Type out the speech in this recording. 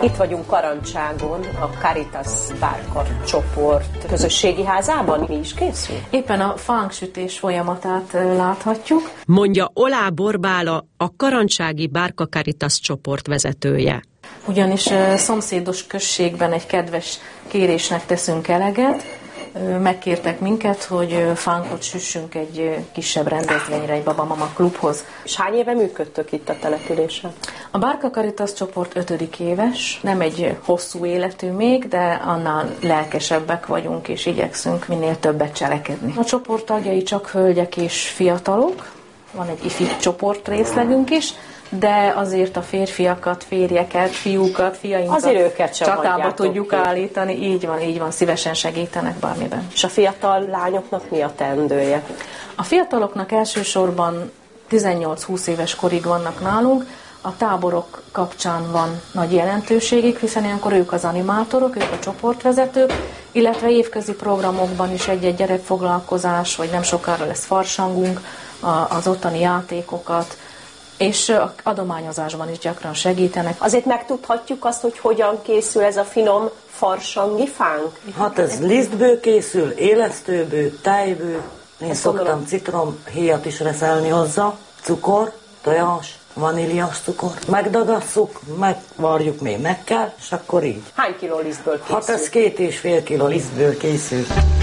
Itt vagyunk Karancságon, a Caritas Bárka csoport közösségi házában. Mi is készül? Éppen a fánksütés folyamatát láthatjuk. Mondja Olá Borbála, a Karancsági Bárka Caritas csoport vezetője. Ugyanis szomszédos községben egy kedves kérésnek teszünk eleget. Megkértek minket, hogy fánkot süssünk egy kisebb rendezvényre, egy Babamama klubhoz. És hány éve működtök itt a településen? A Bárka Caritas csoport 5. éves, nem egy hosszú életű még, de annál lelkesebbek vagyunk, és igyekszünk minél többet cselekedni. A csoport tagjai csak hölgyek és fiatalok, van egy ifi csoport részlegünk is, de azért a férfiakat, férjeket, fiúkat, fiainkat csatába tudjuk állítani. Így van, szívesen segítenek bármiben. És a fiatal lányoknak mi a teendője? A fiataloknak elsősorban 18-20 éves korig vannak nálunk, a táborok kapcsán van nagy jelentőségük, hiszen ilyenkor ők az animátorok, ők a csoportvezetők, illetve évközi programokban is egy-egy gyerekfoglalkozás, vagy nem sokára lesz farsangunk, az ottani játékokat, és adományozásban is gyakran segítenek. Azért megtudhatjuk azt, hogy hogyan készül ez a finom farsangi fánk? Hát ez lisztből készül, élesztőből, tejből. Én szoktam citromhéjat is reszelni hozzá, cukor, tojás, vaníliás cukor. Megdagasszuk, megvarjuk még meg kell, és akkor így. Hány kiló lisztből készül? Hát ez 2,5 kiló lisztből készül.